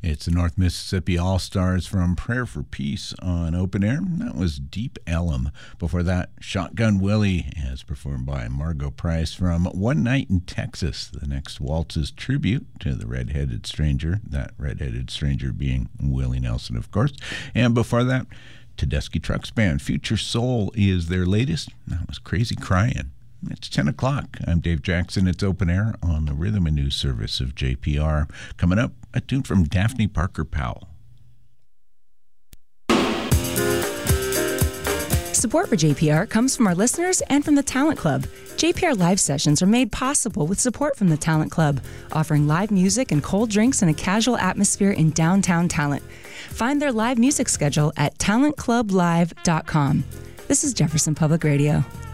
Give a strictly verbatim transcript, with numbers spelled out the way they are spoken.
It's the North Mississippi All-Stars from Prayer for Peace on Open Air. That was Deep Ellum. Before that, Shotgun Willie, as performed by Margot Price from One Night in Texas. The next waltz is tribute to the Red-Headed Stranger, that Red-Headed Stranger being Willie Nelson, of course. And before that, Tedeschi Trucks Band, Future Soul is their latest. That was Crazy Crying. It's ten o'clock. I'm Dave Jackson. It's Open Air on the Rhythm and News Service of J P R. Coming up, a tune from Daphne Parker Powell. Support for J P R comes from our listeners and from the Talent Club. J P R live sessions are made possible with support from the Talent Club, offering live music and cold drinks in a casual atmosphere in downtown Talent. Find their live music schedule at talent club live dot com. This is Jefferson Public Radio.